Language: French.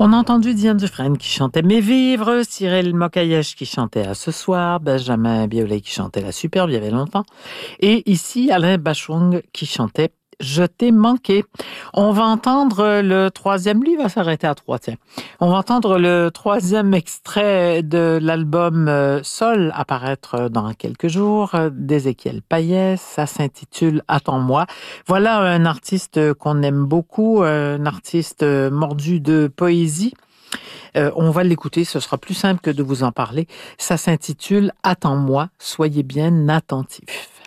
On a entendu Diane Dufresne qui chantait Mes vivres, Cyril Mokayesh qui chantait À ce soir, Benjamin Biolay qui chantait La superbe il y avait longtemps, et ici Alain Bachung qui chantait Je t'ai manqué. On va entendre le troisième, lui il va s'arrêter à trois, tiens. On va entendre le troisième extrait de l'album Sol apparaître dans quelques jours d'Ézéchiel Payet. Ça s'intitule Attends-moi. Voilà un artiste qu'on aime beaucoup, un artiste mordu de poésie. On va l'écouter, ce sera plus simple que de vous en parler. Ça s'intitule Attends-moi, soyez bien attentifs.